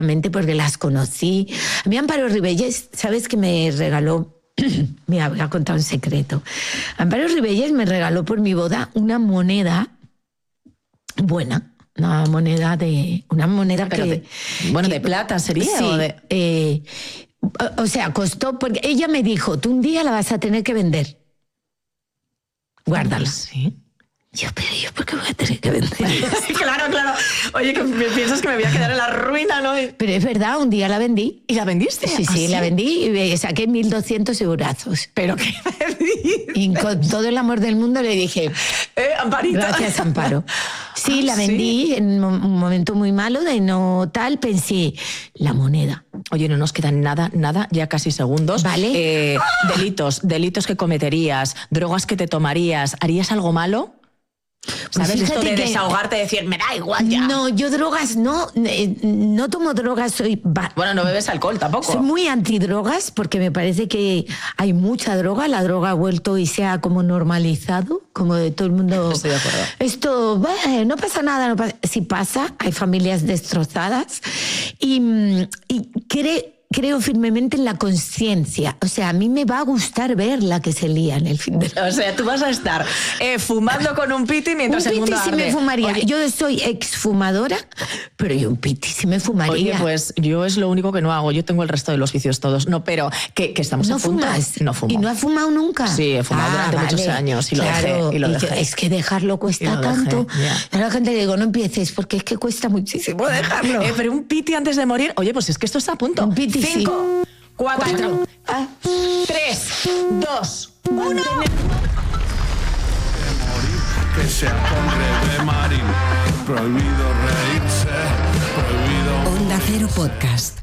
porque las conocí. A mí Amparo Ribelles, ¿sabes que me regaló? Me había contado un secreto. Amparo Ribelles me regaló por mi boda una moneda buena, una moneda de plata sería. Sí, ¿o de... o sea, costó, porque ella me dijo, tú un día la vas a tener que vender. Guárdala. Sí. Yo, pero yo, ¿por qué voy a tener que vender? Claro. Oye, que piensas que me voy a quedar en la ruina, ¿no? Pero es verdad, un día la vendí. ¿Y la vendiste? Sí, la vendí y saqué 1.200 eurazos. ¿Pero qué vendiste? Y con todo el amor del mundo le dije, Amparito. Gracias, Amparo. Sí, la vendí en un momento muy malo de no tal, pensé, la moneda. Oye, no nos quedan nada, ya casi segundos. Vale. Delitos que cometerías, drogas que te tomarías, ¿harías algo malo? ¿Sabes Pues esto de que desahogarte, decir, me da igual ya? No, yo drogas no tomo drogas, Bueno, no bebes alcohol tampoco. Soy muy antidrogas porque me parece que hay mucha droga, la droga ha vuelto y se ha como normalizado, como de todo el mundo. Estoy de acuerdo. Esto, no pasa nada, sí pasa, hay familias destrozadas y creo firmemente en la conciencia. O sea, a mí me va a gustar ver la que se lía en el fin de la... O sea, tú vas a estar fumando con un piti mientras el mundo arde. Un piti sí me fumaría. Oye, yo soy exfumadora, pero yo un piti sí me fumaría. Oye, pues yo es lo único que no hago. Yo tengo el resto de los vicios todos. No, pero que estamos ¿No a punto. fumas? No fumo. ¿Y no has fumado nunca? Sí, he fumado durante muchos años y lo dejé. Es que dejarlo cuesta tanto. A la gente le digo, no empieces porque es que cuesta muchísimo dejarlo. Pero un piti antes de morir. Oye, pues es que esto está a punto. Un piti 5, 4, 3, 2, 1... Que sea hombre de marín, prohibido reírse, prohibido... Onda Cero Podcast.